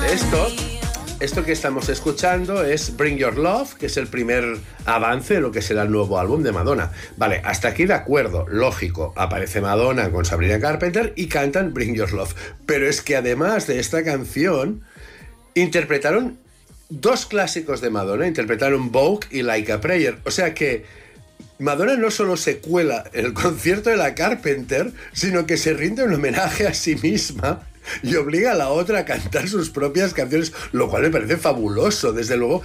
Esto que estamos escuchando es Bring Your Love, que es el primer avance de lo que será el nuevo álbum de Madonna. Vale, hasta aquí de acuerdo, lógico. Aparece Madonna con Sabrina Carpenter y cantan Bring Your Love. Pero es que además de esta canción, interpretaron dos clásicos de Madonna. Interpretaron Vogue y Like a Prayer. O sea que Madonna no solo se cuela en el concierto de la Carpenter, sino que se rinde un homenaje a sí misma y obliga a la otra a cantar sus propias canciones, lo cual me parece fabuloso. Desde luego,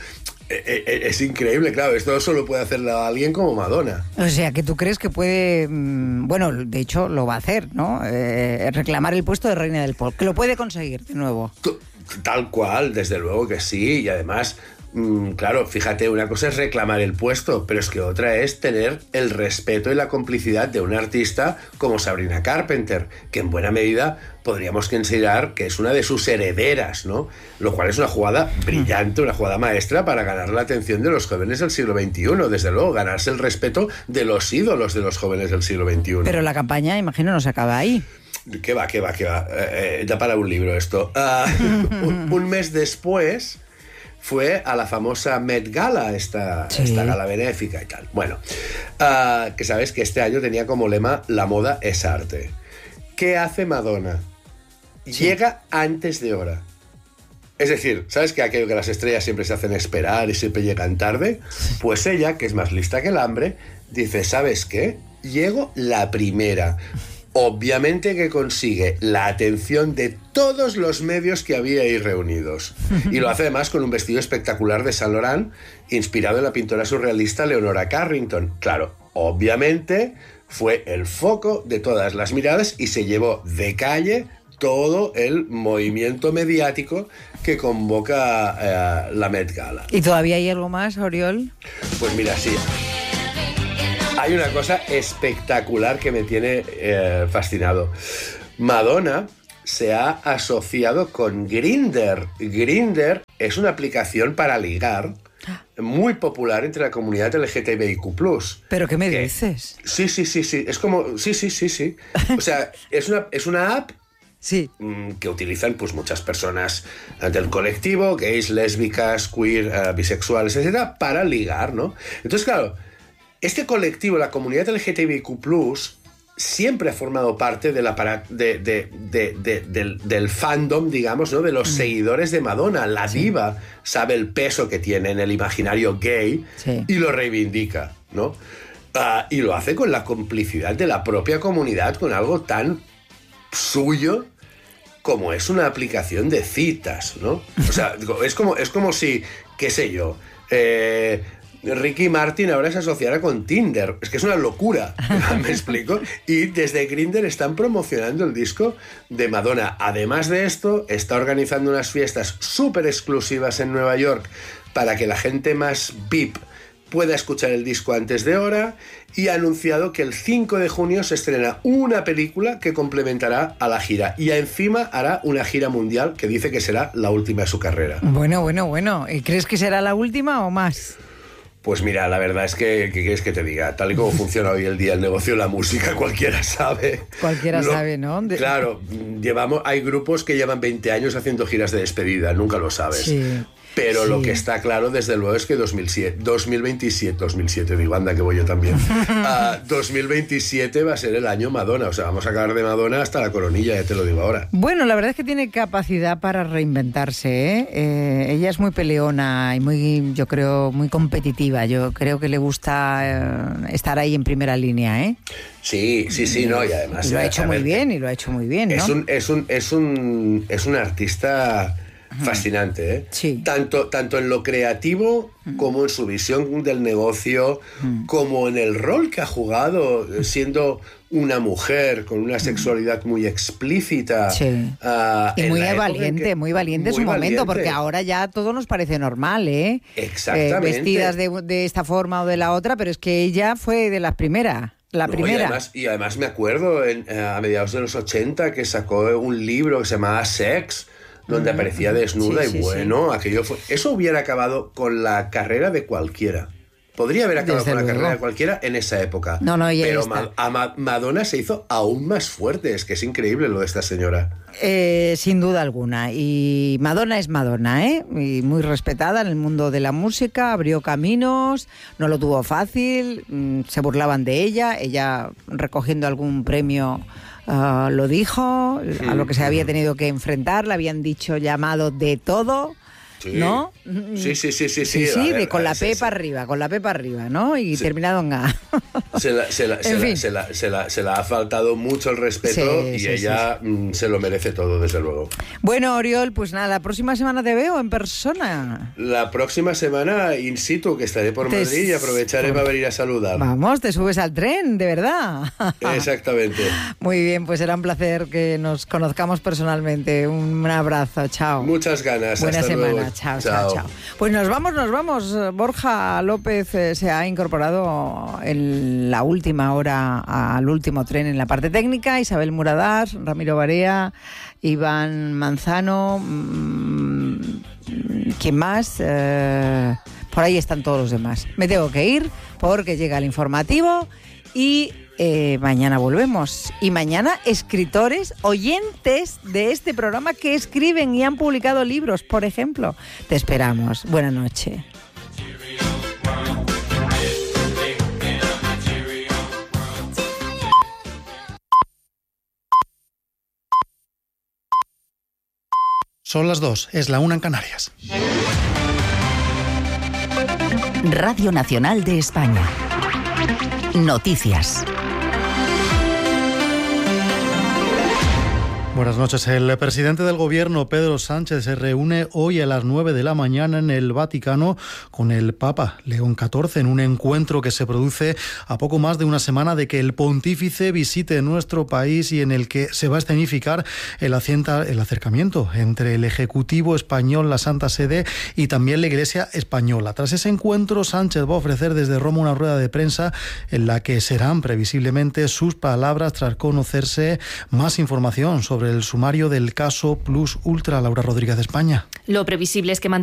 es increíble, claro, esto solo puede hacerlo a alguien como Madonna. O sea, que tú crees que puede, bueno, de hecho lo va a hacer, ¿no? Reclamar el puesto de reina del pop, que lo puede conseguir de nuevo. Tal cual, desde luego que sí, y además... claro, fíjate, una cosa es reclamar el puesto, pero es que otra es tener el respeto y la complicidad de un artista como Sabrina Carpenter, que en buena medida podríamos considerar que es una de sus herederas, ¿no? Lo cual es una jugada brillante, una jugada maestra para ganar la atención de los jóvenes del siglo XXI, desde luego, ganarse el respeto de los ídolos de los jóvenes del siglo XXI. Pero la campaña, imagino, no se acaba ahí. ¿Qué va? Da para un libro esto. Un mes después... fue a la famosa Met Gala, esta gala benéfica y tal. Bueno, que sabes que este año tenía como lema la moda es arte. ¿Qué hace Madonna? Llega antes de hora. Es decir, ¿sabes que aquello que las estrellas siempre se hacen esperar y siempre llegan tarde? Pues ella, que es más lista que el hambre, dice, ¿sabes qué? Llego la primera. Obviamente que consigue la atención de todos los medios que había ahí reunidos. Y lo hace además con un vestido espectacular de Saint Laurent, inspirado en la pintora surrealista Leonora Carrington. Claro, obviamente fue el foco de todas las miradas y se llevó de calle todo el movimiento mediático que convoca la Met Gala. ¿Y todavía hay algo más, Oriol? Pues mira, sí. Hay una cosa espectacular que me tiene fascinado. Madonna se ha asociado con Grindr. Grindr es una aplicación para ligar muy popular entre la comunidad LGTBIQ+. ¿Pero qué me dices? Sí. Es como... Sí. O sea, es una app sí, que utilizan pues muchas personas del colectivo, gays, lésbicas, queer, bisexuales, etcétera, para ligar, ¿no? Entonces, claro... Este colectivo, la comunidad LGTBIQ+, siempre ha formado parte de del fandom, digamos, ¿no? De los seguidores de Madonna. La diva sabe el peso que tiene en el imaginario gay y lo reivindica, ¿no? Y lo hace con la complicidad de la propia comunidad, con algo tan suyo como es una aplicación de citas, ¿no? O sea, es como si, qué sé yo... Ricky Martin ahora se asociará con Tinder. Es que es una locura, ¿me explico? Y desde Grindr están promocionando el disco de Madonna. Además de esto, está organizando unas fiestas súper exclusivas en Nueva York para que la gente más VIP pueda escuchar el disco antes de hora, y ha anunciado que el 5 de junio se estrena una película que complementará a la gira, y encima hará una gira mundial que dice que será la última de su carrera. Bueno. ¿Y crees que será la última o más? Pues mira, la verdad es que, ¿qué quieres que te diga? Tal y como funciona hoy el día el negocio de la música, cualquiera sabe. Sabe, ¿no? Claro, hay grupos que llevan 20 años haciendo giras de despedida, nunca lo sabes. Sí. Pero lo que está claro, desde luego, es que 2027, digo, anda que voy yo también. 2027 va a ser el año Madonna, o sea, vamos a acabar de Madonna hasta la coronilla, ya te lo digo ahora. Bueno, la verdad es que tiene capacidad para reinventarse, ¿eh? Ella es muy peleona y yo creo, muy competitiva. Yo creo que le gusta estar ahí en primera línea, ¿eh? Sí, no, y además... Y lo ha hecho muy bien, ¿no? Es un artista... fascinante, ¿eh? Sí. Tanto en lo creativo como en su visión del negocio, como en el rol que ha jugado siendo una mujer con una sexualidad muy explícita. Sí. Y muy valiente en su momento, porque ahora ya todo nos parece normal, ¿eh? Exactamente. Vestidas de esta forma o de la otra, pero es que ella fue de las primeras. La primera. Y además me acuerdo a mediados de los 80 que sacó un libro que se llamaba Sex, donde aparecía desnuda, aquello eso hubiera acabado con la carrera de cualquiera. Podría haber acabado Desde con la luego. carrera cualquiera en esa época. No, y pero está. Madonna se hizo aún más fuerte. Es que es increíble lo de esta señora. Sin duda alguna. Y Madonna es Madonna, ¿eh? Y muy respetada en el mundo de la música, abrió caminos, no lo tuvo fácil, se burlaban de ella recogiendo algún premio lo dijo, a lo que se había tenido que enfrentar, le habían dicho llamado de todo. Sí. ¿No? Sí, con la P para arriba, ¿no? Y terminado en A. Se la ha faltado mucho el respeto y ella se lo merece todo, desde luego. Bueno, Oriol, pues nada, la próxima semana te veo en persona. La próxima semana, in situ, que estaré por Madrid y aprovecharé para venir a saludar. Vamos, te subes al tren, de verdad. Exactamente. Muy bien, pues será un placer que nos conozcamos personalmente. Un abrazo, chao. Muchas ganas. Buena hasta semana, luego. chao. Pues nos vamos. Borja López se ha incorporado en la última hora al último tren en la parte técnica. Isabel Muradas, Ramiro Barea, Iván Manzano, ¿quién más? Por ahí están todos los demás. Me tengo que ir porque llega el informativo y mañana volvemos. Y mañana escritores, oyentes de este programa que escriben y han publicado libros, por ejemplo. Te esperamos. Buenas noches. Son las 2, es la 1 en Canarias. Radio Nacional de España. Noticias. Buenas noches. El presidente del Gobierno, Pedro Sánchez, se reúne hoy a las 9 de la mañana en el Vaticano con el Papa León XIV en un encuentro que se produce a poco más de una semana de que el pontífice visite nuestro país y en el que se va a escenificar el acercamiento entre el Ejecutivo español, la Santa Sede y también la Iglesia española. Tras ese encuentro, Sánchez va a ofrecer desde Roma una rueda de prensa en la que serán previsiblemente sus palabras tras conocerse más información sobre el sumario del caso Plus Ultra. Laura Rodríguez de España. Lo previsible es que mantenga